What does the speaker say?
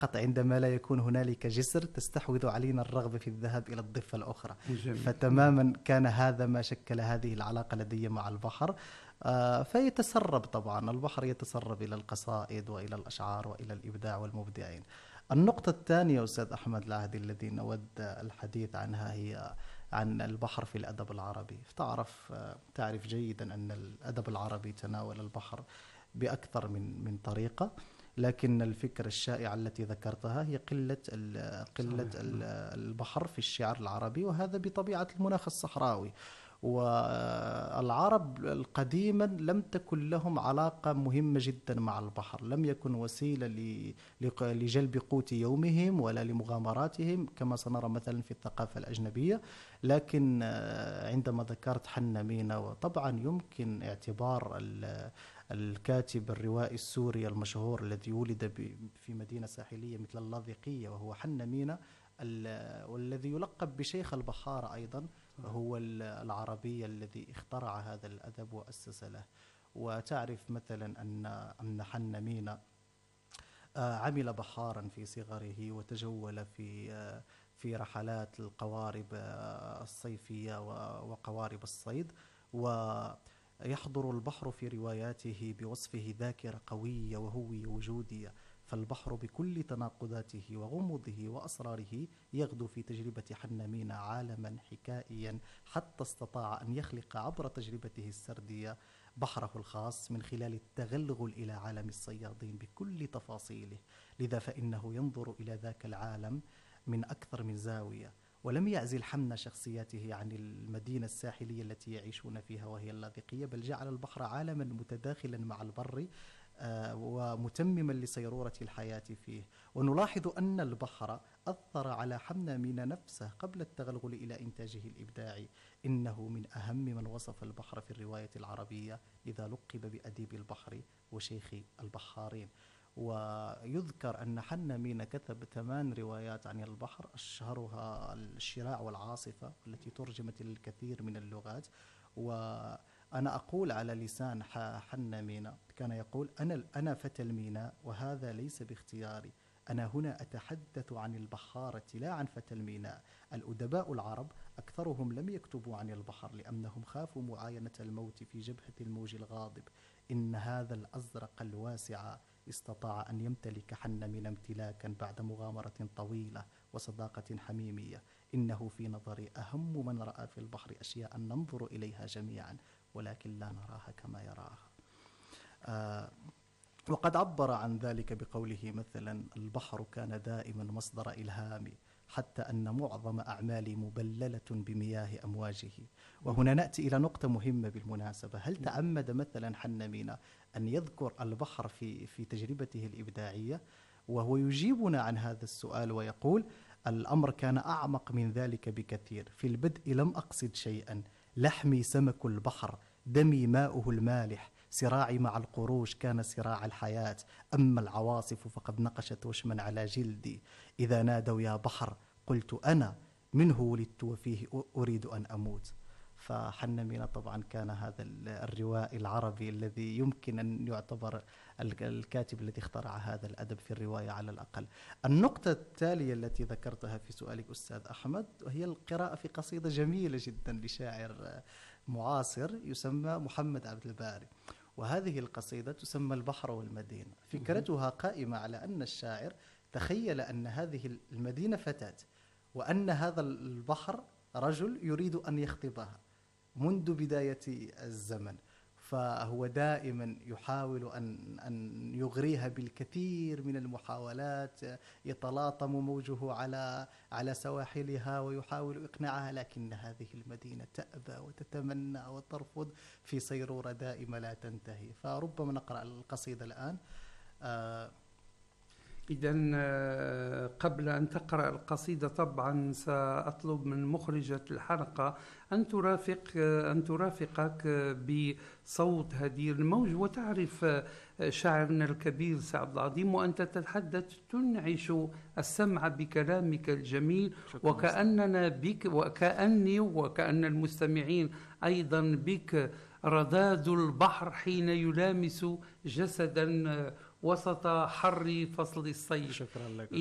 فقط عندما لا يكون هنالك جسر تستحوذ علينا الرغبة في الذهاب إلى الضفة الأخرى. جميل. فتماما كان هذا ما شكل هذه العلاقة لدي مع البحر. فيتسرب طبعا البحر يتسرب إلى القصائد وإلى الأشعار وإلى الإبداع والمبدعين. النقطة الثانية أستاذ أحمد العهدي الذي نود الحديث عنها هي عن البحر في الأدب العربي. تعرف جيدا أن الأدب العربي تناول البحر بأكثر من طريقة، لكن الفكرة الشائعة التي ذكرتها هي قلة البحر في الشعر العربي، وهذا بطبيعة المناخ الصحراوي. والعرب قديما لم تكن لهم علاقة مهمة جدا مع البحر، لم يكن وسيلة لجلب قوت يومهم ولا لمغامراتهم كما سنرى مثلا في الثقافة الأجنبية. لكن عندما ذكرت حنا مينا، وطبعا يمكن اعتبار الكاتب الروائي السوري المشهور الذي ولد في مدينة ساحلية مثل اللاذقية وهو حنا مينا، والذي يلقب بشيخ البحارة أيضا، هو العربي الذي اخترع هذا الأدب وأسس له. وتعرف مثلا أن حنا مينا عمل بحارا في صغره، وتجول في رحلات القوارب الصيفية وقوارب الصيد، ويحضر البحر في رواياته بوصفه ذاكرة قوية وهوية وجودية. فالبحر بكل تناقضاته وغموضه وأسراره يغدو في تجربة حنا مينا عالما حكائيا، حتى استطاع أن يخلق عبر تجربته السردية بحره الخاص من خلال التغلغل إلى عالم الصيادين بكل تفاصيله. لذا فإنه ينظر إلى ذاك العالم من أكثر من زاوية، ولم يعزل حنا شخصياته عن المدينة الساحلية التي يعيشون فيها وهي اللاذقية، بل جعل البحر عالما متداخلا مع البر ومتمما لصيرورة الحياة فيه. ونلاحظ أن البحر أثر على حنا مينا نفسه قبل التغلغل إلى إنتاجه الإبداعي. إنه من أهم من وصف البحر في الرواية العربية، لذا لقب بأديب البحر وشيخ البحارين. ويذكر أن حنا مينا كتب 8 روايات عن البحر، أشهرها الشراع والعاصفة التي ترجمت للكثير من اللغات. وأنا أقول على لسان حنا مينا كان يقول: أنا فتى الميناء وهذا ليس باختياري، أنا هنا أتحدث عن البحارة لا عن فتى الميناء. الأدباء العرب أكثرهم لم يكتبوا عن البحر لأنهم خافوا معاينة الموت في جبهة الموج الغاضب. إن هذا الأزرق الواسع استطاع أن يمتلك حنا مينا امتلاكا بعد مغامرة طويلة وصداقة حميمية. إنه في نظري أهم من رأى في البحر أشياء ننظر إليها جميعا ولكن لا نراها كما يراها. وقد عبر عن ذلك بقوله مثلا: البحر كان دائما مصدر إلهامي، حتى أن معظم أعمالي مبللة بمياه أمواجه. وهنا نأتي إلى نقطة مهمة بالمناسبة. هل تعمد مثلا حنا مينا أن يذكر البحر في تجربته الإبداعية؟ وهو يجيبنا عن هذا السؤال ويقول: الأمر كان أعمق من ذلك بكثير. في البدء لم أقصد شيئا، لحمي سمك البحر، دمي ماؤه المالح، صراعي مع القروش كان صراع الحياة، أما العواصف فقد نقشت وشما على جلدي. إذا نادوا يا بحر قلت أنا منه ولدت وفيه أريد أن أموت. فحنا مينا طبعا كان هذا الروائي العربي الذي يمكن أن يعتبر الكاتب الذي اخترع هذا الأدب في الرواية على الأقل. النقطة التالية التي ذكرتها في سؤالك أستاذ أحمد وهي القراءة في قصيدة جميلة جدا لشاعر معاصر يسمى محمد عبد الباري، وهذه القصيدة تسمى البحر والمدينة. فكرتها قائمة على أن الشاعر تخيل أن هذه المدينة فتاة، وأن هذا البحر رجل يريد أن يخطبها منذ بداية الزمن. فهو دائما يحاول أن يغريها بالكثير من المحاولات، يتلاطم موجه على سواحلها ويحاول إقناعها، لكن هذه المدينة تأبى وتتمنى وترفض في صيرورة دائمة لا تنتهي. فربما نقرأ القصيدة الآن. إذن قبل أن تقرأ القصيدة طبعا سأطلب من مخرجة الحلقة أن ترافقك بصوت هدير الموج. وتعرف شاعرنا الكبير سعد العظيم وأنت تتحدث تنعش السمع بكلامك الجميل، وكأننا بك وكأني وكأن المستمعين أيضا بك رذاذ البحر حين يلامس جسدا وسط حر فصل الصيف. شكرا لك.